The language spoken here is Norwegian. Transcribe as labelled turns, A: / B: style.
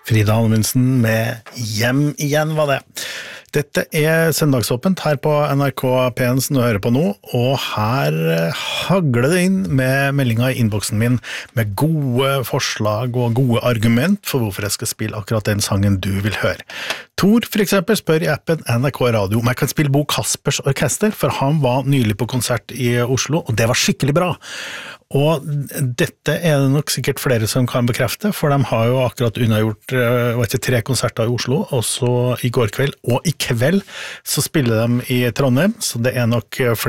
A: Frida Anundsen med Hjem igjen var det. Dette søndagsåpent her på NRK P1 som du hører på nå, og her hagler det inn med meldinger i innboksen min med gode forslag og gode argument for hvorfor jeg skal spille akkurat den sangen du vil høre. Tor for eksempel spør i appen NRK Radio om jeg kan spille Bo Kaspers Orkester, for han var nylig på konsert i Oslo, og det var skikkelig bra. Og dette det nok sikkert flere som kan bekrefte, for de har jo akkurat unnagjort 3 konserter i Oslo, også i går kveld, og i kveld så spiller de i Trondheim, så det nok flere